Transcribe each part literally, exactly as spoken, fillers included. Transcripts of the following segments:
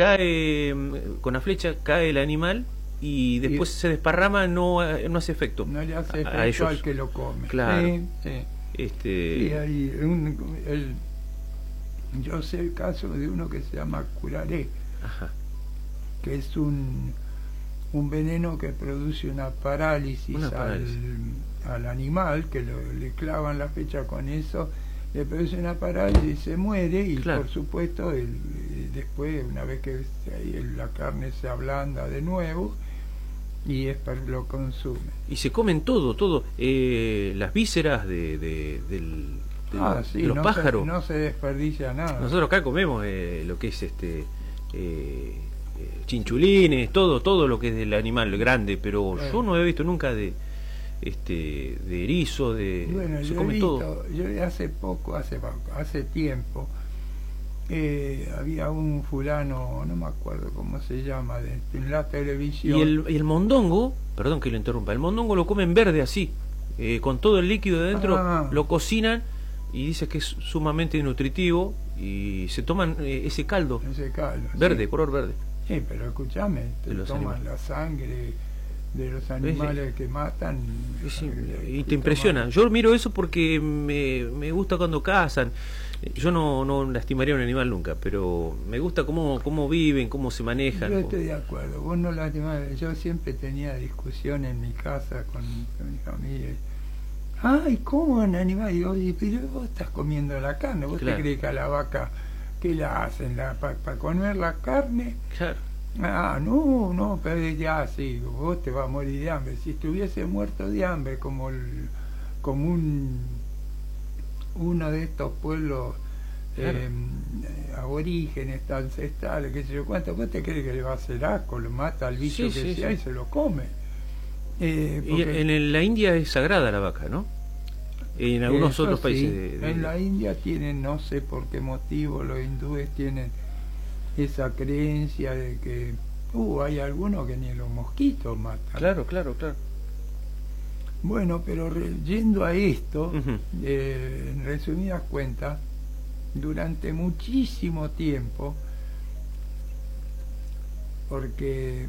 cae con la flecha, cae el animal y después y se desparrama, no, no hace efecto. No le hace a, efecto a ellos. al que lo come. Claro. Sí, sí. Este... Sí, hay un, el, yo sé el caso de uno que se llama curaré, Ajá. que es un, un veneno que produce una parálisis, una parálisis. Al, al animal, que lo, le clavan la flecha con eso, le produce una parálisis, se muere y claro. Por supuesto el, después, una vez que el, la carne se ablanda de nuevo y es para, lo consume. Y se comen todo, todo, eh, las vísceras de, de, del, de, ah, sí, de los no pájaros. Se, no se desperdicia nada. Nosotros acá comemos eh, lo que es este eh, chinchulines, todo, todo lo que es del animal grande, pero eh. yo no he visto nunca de este de erizo, de bueno, se yo come he visto, todo. Yo hace poco, hace hace tiempo, eh, había un fulano, no me acuerdo cómo se llama, de, en la televisión. Y el, y el mondongo, perdón que lo interrumpa, el mondongo lo comen verde así, eh, con todo el líquido de dentro, ah. lo cocinan y dice que es sumamente nutritivo y se toman eh, ese caldo, ese caldo verde, sí. color verde. Sí, pero escúchame, te toman animales. La sangre de los animales que matan sí, y te impresiona. Yo miro eso porque me, me gusta cuando cazan. Yo no, no lastimaría a un animal nunca, pero me gusta cómo, cómo viven, cómo se manejan. Yo estoy de acuerdo, vos no lastimás. Yo siempre tenía discusión en mi casa con, con mi familia. Ay, ¿cómo un animal? Digo, pero vos estás comiendo la carne, vos claro. te crees que a la vaca, ¿qué la hacen? ¿Para pa comer la carne? Claro. Ah, no, no, pero ya sí, vos te vas a morir de hambre. Si estuviese muerto de hambre como el, como un uno de estos pueblos claro. eh, aborígenes, ancestrales, qué sé yo cuánto, vos te crees que le va a hacer asco, lo mata al bicho sí, que sí, sea sí. y se lo come. Eh, y en el, la India es sagrada la vaca, ¿no? En algunos otros sí, países de, de... en la India tienen, no sé por qué motivo, los hindúes tienen esa creencia de que uh, hay algunos que ni los mosquitos matan. Claro, claro, claro. Bueno, pero re, yendo a esto, uh-huh. eh, en resumidas cuentas, durante muchísimo tiempo, porque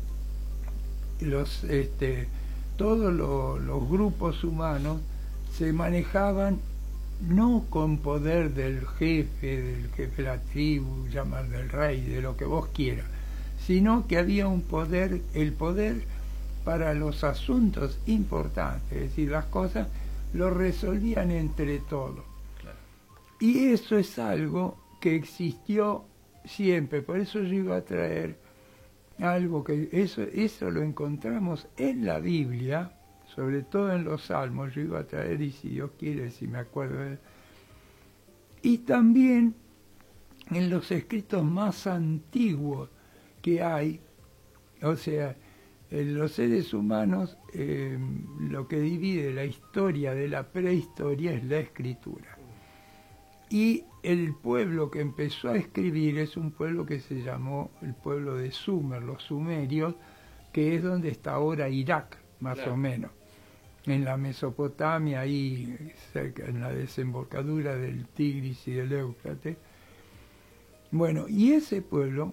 los este todos lo, los grupos humanos se manejaban no con poder del jefe, del jefe de la tribu, llamar del rey, de lo que vos quieras, sino que había un poder, el poder para los asuntos importantes, es decir, las cosas lo resolvían entre todos. Claro. Y eso es algo que existió siempre, por eso yo iba a traer algo que eso, eso lo encontramos en la Biblia, sobre todo en los Salmos, yo iba a traer, y si Dios quiere, si me acuerdo de... y también en los escritos más antiguos que hay, o sea, en los seres humanos, eh, lo que divide la historia de la prehistoria es la escritura. Y el pueblo que empezó a escribir es un pueblo que se llamó el pueblo de Sumer, los sumerios, que es donde está ahora Irak, más claro. o menos. En la Mesopotamia, ahí cerca, en la desembocadura del Tigris y del Éufrates. Bueno, y ese pueblo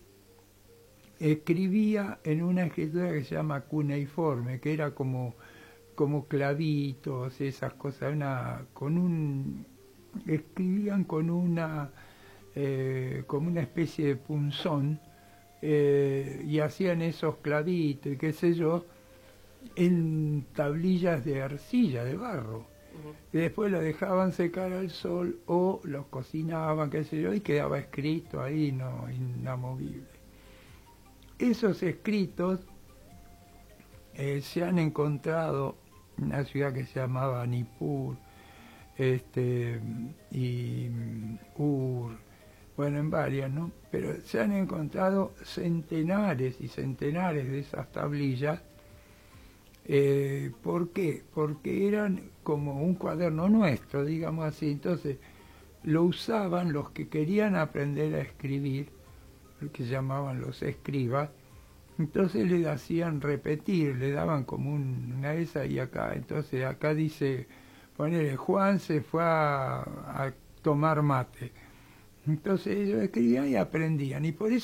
escribía en una escritura que se llama cuneiforme, que era como, como clavitos, esas cosas, una, con un, escribían con una, eh, como una especie de punzón, eh, y hacían esos clavitos y qué sé yo, en tablillas de arcilla, de barro. Uh-huh. Y después lo dejaban secar al sol o los cocinaban, qué sé yo, y quedaba escrito ahí, no, inamovible. Esos escritos eh, se han encontrado en una ciudad que se llamaba Nippur, este, y Ur, bueno, en varias, ¿no? Pero se han encontrado centenares y centenares de esas tablillas. Eh, ¿Por qué? Porque eran como un cuaderno nuestro, digamos así. Entonces lo usaban los que querían aprender a escribir, lo que llamaban los escribas. Entonces le hacían repetir, le daban como un, una esa y acá. Entonces acá dice, ponele, Juan se fue a, a tomar mate. Entonces ellos escribían y aprendían. Y por eso